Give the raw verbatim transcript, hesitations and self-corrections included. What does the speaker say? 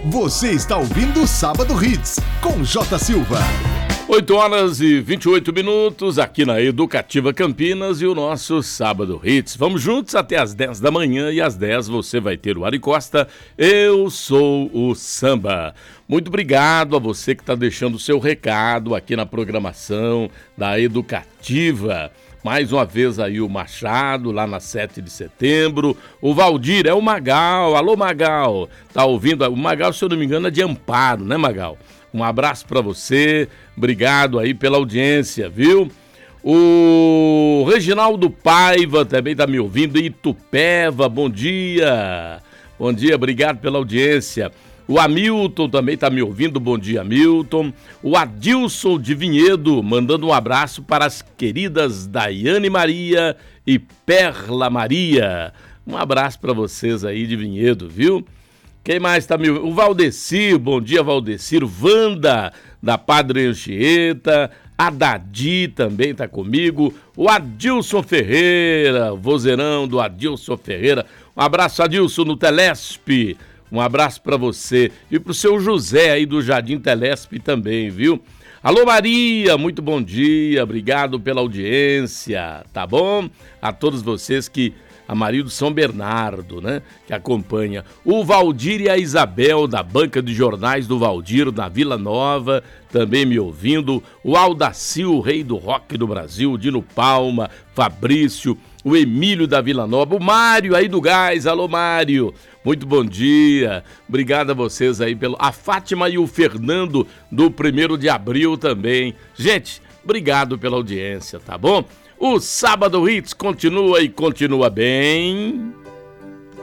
Você está ouvindo o Sábado Hits, com J. Silva. oito horas e vinte e oito minutos aqui na Educativa Campinas e o nosso Sábado Hits. Vamos juntos até as dez da manhã e às dez você vai ter o Ari Costa. Eu sou o Samba. Muito obrigado a você que está deixando o seu recado aqui na programação da Educativa. Mais uma vez aí o Machado, lá na sete de setembro. O Valdir, é o Magal. Alô, Magal. Tá ouvindo? O Magal, se eu não me engano, é de Amparo, né, Magal? Um abraço para você. Obrigado aí pela audiência, viu? O Reginaldo Paiva também tá me ouvindo. Itupeva, bom dia. Bom dia, obrigado pela audiência. O Hamilton também tá me ouvindo, bom dia, Hamilton. O Adilson de Vinhedo, mandando um abraço para as queridas Daiane Maria e Perla Maria. Um abraço para vocês aí de Vinhedo, viu? Quem mais tá me ouvindo? O Valdecir, bom dia, Valdecir. Wanda, da Padre Anchieta. A Dadi também tá comigo. O Adilson Ferreira, vozeirão do Adilson Ferreira. Um abraço, Adilson, no Telesp. Um abraço para você e pro seu José aí do Jardim Telesp também, viu? Alô, Maria, muito bom dia, obrigado pela audiência, tá bom? A todos vocês que... A Maria do São Bernardo, né? Que acompanha. O Valdir e a Isabel, da banca de jornais do Valdir, da Vila Nova, também me ouvindo. O Aldaci, o rei do rock do Brasil, o Dino Palma, Fabrício, o Emílio da Vila Nova, o Mário aí do Gás. Alô, Mário. Muito bom dia. Obrigado a vocês aí pelo... A Fátima e o Fernando do primeiro de abril também. Gente, obrigado pela audiência, tá bom? O Sábado Hits continua e continua bem.